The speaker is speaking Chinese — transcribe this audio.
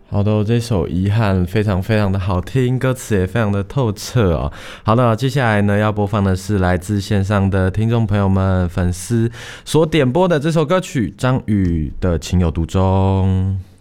好的，这首遗憾非常非常的好听，歌词也非常的透彻哦。好的，接下来呢要播放的是来自线上的听众朋友们粉丝所点播的这首歌曲，张宇的《情有独钟》。